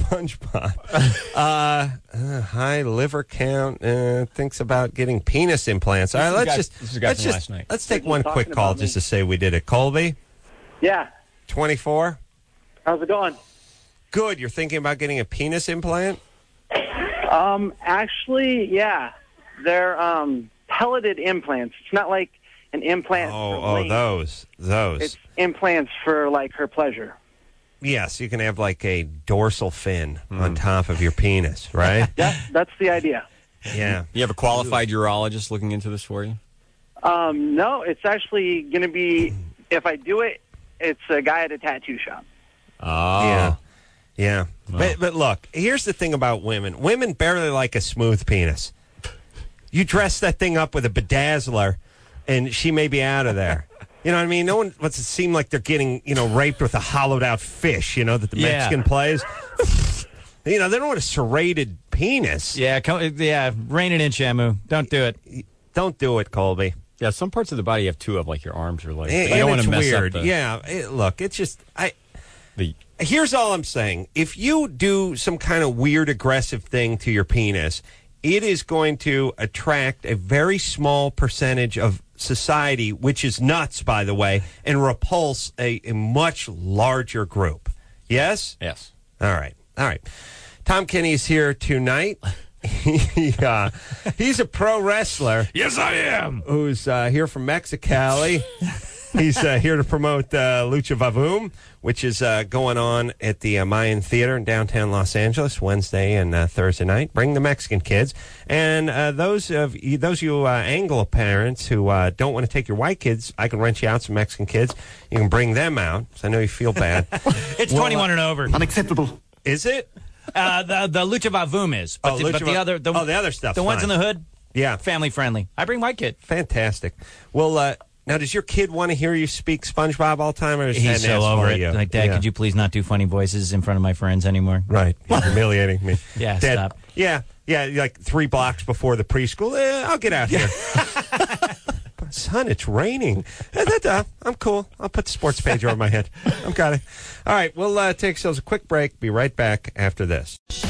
SpongeBob. High liver count. Thinks about getting penis implants. All right, let's take one quick call just to say we did it. Colby? Yeah. 24? How's it going? Good. You're thinking about getting a penis implant? Actually, yeah. They're pelleted implants. It's not like an implant. Those. It's implants for, like, her pleasure. Yes, you can have, like, a dorsal fin on top of your penis, right? Yeah, that's the idea. Yeah. You have a qualified urologist looking into this for you? No, it's actually going to be, if I do it, it's a guy at a tattoo shop. Oh. Yeah. But look, here's the thing about women. Women barely like a smooth penis. You dress that thing up with a bedazzler, and she may be out of there. You know what I mean? No one wants to seem like they're getting, raped with a hollowed-out fish, that the Mexican plays. They don't want a serrated penis. Yeah, rein it in, Shamu. Don't do it. Don't do it, Colby. Yeah, some parts of the body you have two of, like your arms or legs. And you don't want to mess weird. up Look, it's just... Here's all I'm saying. If you do some kind of weird, aggressive thing to your penis, it is going to attract a very small percentage of society, which is nuts, by the way, and repulse a much larger group. Yes? Yes. All right. Tom Kenny is here tonight. He's a pro wrestler. Yes, I am. Who's here from Mexicali. He's here to promote Lucha Vavoom, which is going on at the Mayan Theater in downtown Los Angeles, Wednesday and Thursday night. Bring the Mexican kids. And those of you Anglo parents who don't want to take your white kids, I can rent you out some Mexican kids. You can bring them out, so I know you feel bad. It's 21 and over. Unacceptable. Is it? The Lucha Vavoom is. But the other stuff. The ones in the hood? Yeah. Family friendly. I bring my kid. Fantastic. Well, now, does your kid want to hear you speak SpongeBob all the time? Or he's so over it. Like, Dad, could you please not do funny voices in front of my friends anymore? Right. You're humiliating me. Yeah, Dad, stop. Yeah, like 3 blocks before the preschool. I'll get out here. Son, it's raining. I'm cool. I'll put the sports page over my head. I'm got it. All right, we'll take ourselves a quick break. Be right back after this.